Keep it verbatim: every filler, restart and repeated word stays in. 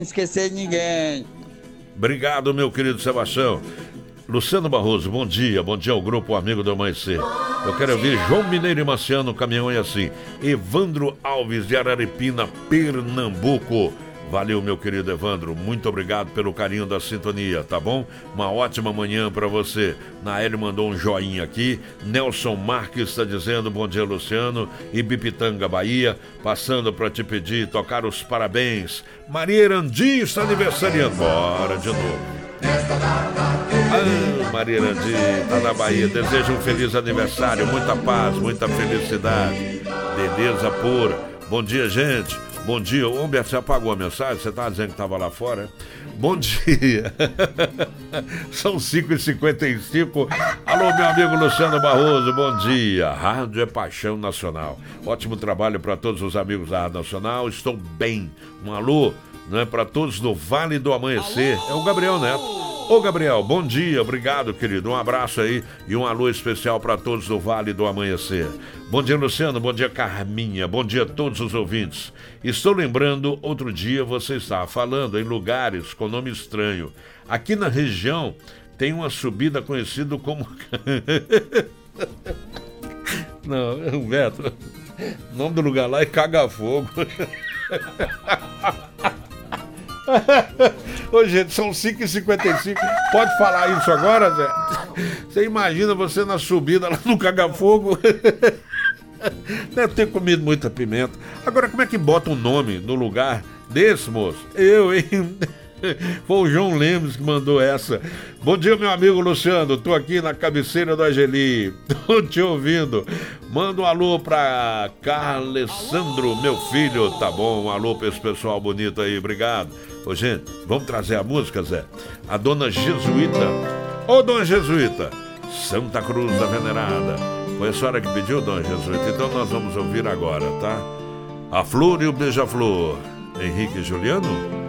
esquecer de ninguém. Obrigado, meu querido Sebastião. Luciano Barroso, bom dia. Bom dia ao grupo Amigo do Amanhecer. Eu quero ouvir João Mineiro e Marciano, caminhão e assim. Evandro Alves de Araripina, Pernambuco. Valeu, meu querido Evandro. Muito obrigado pelo carinho da sintonia, tá bom? Uma ótima manhã pra você. Naélio mandou um joinha aqui. Nelson Marques está dizendo bom dia, Luciano. Ibipitanga, Bahia. Passando pra te pedir, tocar os parabéns. Maria Erandi está aniversariando. Bora de novo. Ah, Maria Erandi, tá na Bahia. Desejo um feliz aniversário, muita paz, muita felicidade. Beleza pura. Bom dia, gente. Bom dia. Ô, Humberto, você apagou a mensagem? Você estava dizendo que estava lá fora? Bom dia. São cinco e cinquenta e cinco. Alô, meu amigo Luciano Barroso, bom dia. Rádio é paixão nacional. Ótimo trabalho para todos os amigos da Rádio Nacional. Estou bem. Um alô, né, para todos do Vale do Amanhecer. É o Gabriel Neto. Ô Gabriel, bom dia, obrigado, querido. Um abraço aí e um alô especial para todos do Vale do Amanhecer. Bom dia, Luciano, bom dia, Carminha, bom dia a todos os ouvintes. Estou lembrando, outro dia você estava falando em lugares com nome estranho. Aqui na região tem uma subida conhecida como... Não, Humberto, o nome do lugar lá é Caga-Fogo. Ô, gente, são cinco e cinquenta e cinco. Pode falar isso agora, Zé? Você imagina você na subida lá no Caga-Fogo? Deve ter comido muita pimenta. Agora, como é que bota um nome no lugar desse, moço? Eu, hein? Foi o João Lemos que mandou essa. Bom dia, meu amigo Luciano. Tô aqui na cabeceira do Angeli. Tô te ouvindo. Manda um alô pra Carlessandro, meu filho. Tá bom, um alô pra esse pessoal bonito aí. Obrigado. Ô, gente, vamos trazer a música, Zé? A dona Jesuíta. Ô, dona Jesuíta. Santa Cruz da Venerada. Foi a senhora que pediu, dona Jesuíta? Então nós vamos ouvir agora, tá? A Flor e o Beija-Flor. Henrique e Juliano.